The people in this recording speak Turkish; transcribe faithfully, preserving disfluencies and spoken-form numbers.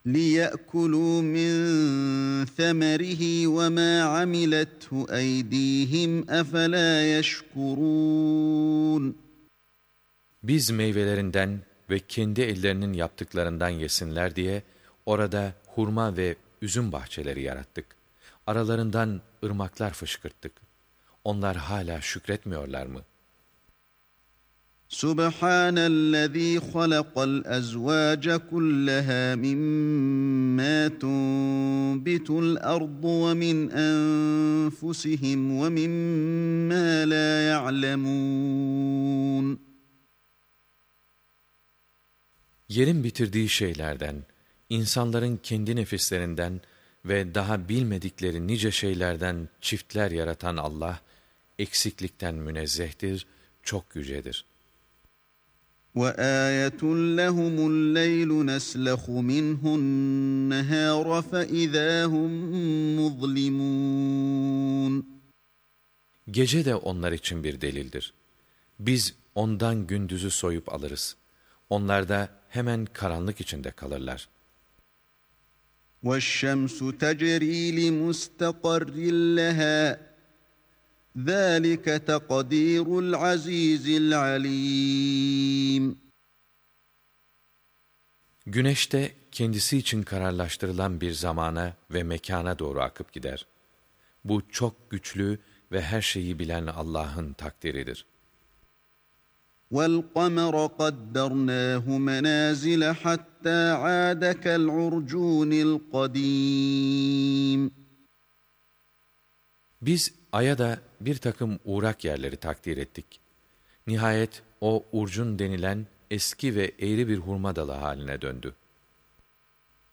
لِيَأْكُلُوا مِنْ ثَمَرِهِ وَمَا عَمِلَتْهُ أَيْدِيهِمْ أَفَلَا يَشْكُرُونَ Biz meyvelerinden ve kendi ellerinin yaptıklarından yesinler diye orada hurma ve üzüm bahçeleri yarattık. Aralarından ırmaklar fışkırttık. Onlar hala şükretmiyorlar mı? Subhanellezî halakal ezvâce kullehâ mimmâ tunbitul ardu ve min enfusihim ve mimmâ lâ ya'lemûn. Yerin bitirdiği şeylerden, insanların kendi nefislerinden ve daha bilmedikleri nice şeylerden çiftler yaratan Allah, eksiklikten münezzehtir, çok yücedir. وَآيَةٌ لَهُمُ اللَّيْلُ نَسْلَخُ مِنْهُ النَّهَارَ فَإِذَا هُمْ مُظْلِمُونَ Gece de onlar için bir delildir. Biz ondan gündüzü soyup alırız. Onlar da hemen karanlık içinde kalırlar. وَالشَّمْسُ تَجْرِي لِمُسْتَقَرٍّ لَهَا ذَٰلِكَ تَقْدِيرُ الْعَز۪يزِ الْعَل۪يمِ Güneş de kendisi için kararlaştırılan bir zamana ve mekana doğru akıp gider. Bu çok güçlü ve her şeyi bilen Allah'ın takdiridir. وَالْقَمَرَ قَدَّرْنَاهُ مَنَازِلَ حَتَّى عَادَ كَالْعُرْجُونِ الْقَد۪يمِ Biz aya da bir takım uğrak yerleri takdir ettik. Nihayet o urcun denilen eski ve eğri bir hurma dalı haline döndü.